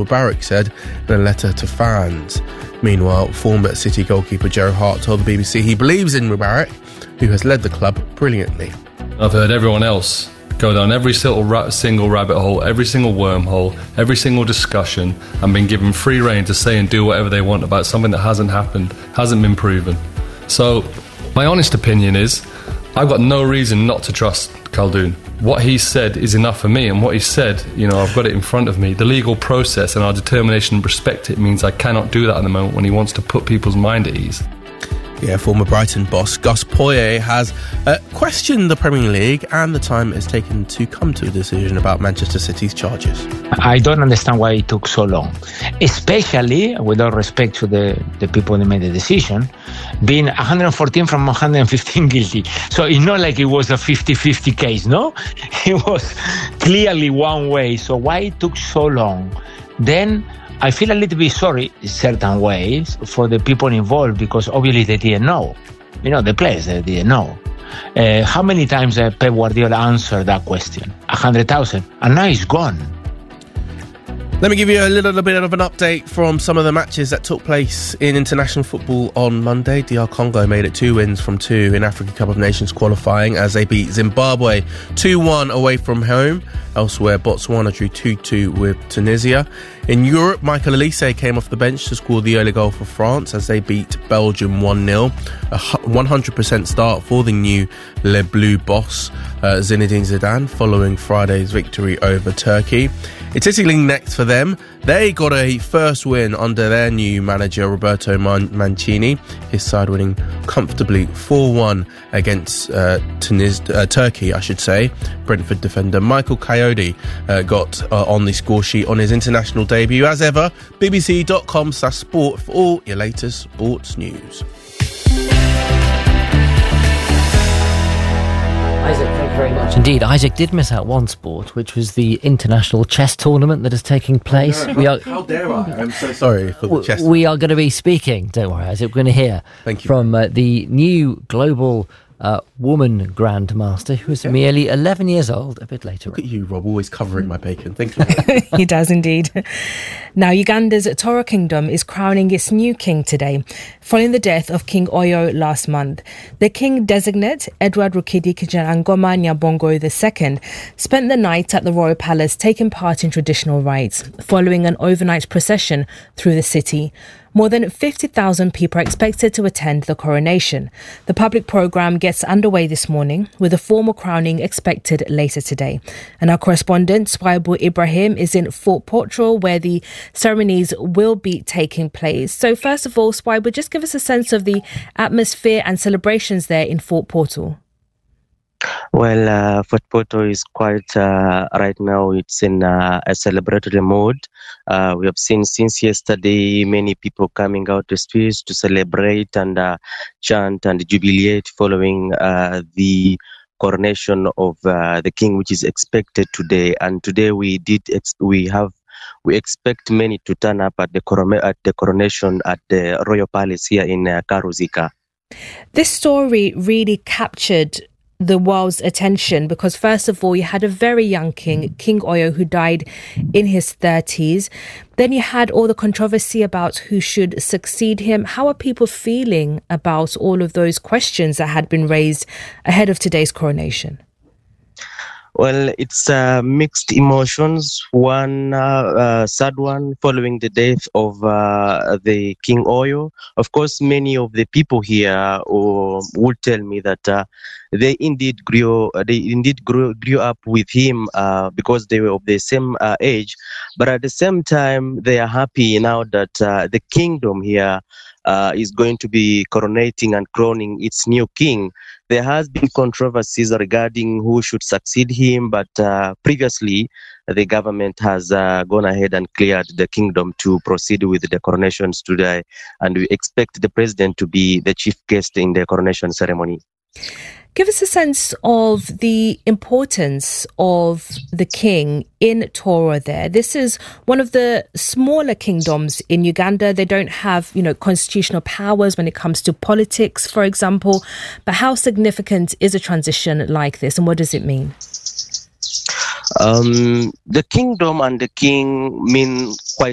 Mubarak said in a letter to fans. Meanwhile, former City goalkeeper Joe Hart told the BBC he believes in Mubarak, who has led the club brilliantly. I've heard everyone else go down every single rabbit hole, every single wormhole, every single discussion, and been given free rein to say and do whatever they want about something that hasn't happened, hasn't been proven. So, my honest opinion is, I've got no reason not to trust Khaldoon. What he said is enough for me, and what he said, I've got it in front of me. The legal process and our determination to respect it means I cannot do that at the moment when he wants to put people's mind at ease. Yeah, former Brighton boss Gus Poyet has questioned the Premier League, and the time is taken to come to a decision about Manchester City's charges. I don't understand why it took so long, especially with all respect to the people who made the decision, being 114 from 115 guilty. So it's not like it was a 50-50 case, no? It was clearly one way. So why it took so long? Then I feel a little bit sorry in certain ways for the people involved, because obviously they didn't know. The players, they didn't know. How many times Pep Guardiola answered that question? 100,000. And now it's gone. Let me give you a little bit of an update from some of the matches that took place in international football on Monday. DR Congo made it 2 wins from 2 in Africa Cup of Nations qualifying as they beat Zimbabwe 2-1 away from home. Elsewhere, Botswana drew 2-2 with Tunisia. In Europe, Michael Olise came off the bench to score the early goal for France as they beat Belgium 1-0. A 100% start for the new Le Bleu boss, Zinedine Zidane, following Friday's victory over Turkey. It's Italy next for them. They got a first win under their new manager, Roberto Mancini. His side winning comfortably 4-1 against Turkey, I should say. Brentford defender Michael Coyote got on the score sheet on his international debut. As ever, bbc.com/sport for all your latest sports news. Isaac, thank you very much. Indeed, Isaac did miss out one sport, which was the international chess tournament that is taking place. How dare I? I'm so sorry for the chess. We are going to be speaking, don't worry, Isaac, we're going to hear from the new global woman grandmaster, who is merely 11 years old, a bit later. Look at you, Rob, always covering my bacon. Thank you. He does indeed. Now, Uganda's Toro Kingdom is crowning its new king today, following the death of King Oyo last month. The king designate, Edward Rukidi Kijarangoma Nyabongo II, spent the night at the royal palace taking part in traditional rites, following an overnight procession through the city. More than 50,000 people are expected to attend the coronation. The public programme gets underway this morning, with a formal crowning expected later today. And our correspondent, Swaibu Ibrahim, is in Fort Portal, where the ceremonies will be taking place. So first of all, Swaibu, just give us a sense of the atmosphere and celebrations there in Fort Portal. Well, Fort Portal is quite, right now, it's in a celebratory mode. We have seen since yesterday many people coming out to streets to celebrate and chant and jubilate following the coronation of the king, which is expected today. And today we expect many to turn up at the coronation at the Royal Palace here in Karuzika. This story really captured the world's attention because, first of all, you had a very young king, King Oyo, who died in his 30s. Then you had all the controversy about who should succeed him. How are people feeling about all of those questions that had been raised ahead of today's coronation? Well, it's mixed emotions. One sad one following the death of the King Oyo. Of course, many of the people here would tell me that they indeed grew up with him because they were of the same age. But at the same time, they are happy now that the kingdom here is going to be coronating and crowning its new king. There has been controversies regarding who should succeed him, but previously the government has gone ahead and cleared the kingdom to proceed with the coronations today, and we expect the president to be the chief guest in the coronation ceremony. Give us a sense of the importance of the king in Toro there. This is one of the smaller kingdoms in Uganda. They don't have, constitutional powers when it comes to politics, for example. But how significant is a transition like this, and what does it mean? The kingdom and the king mean quite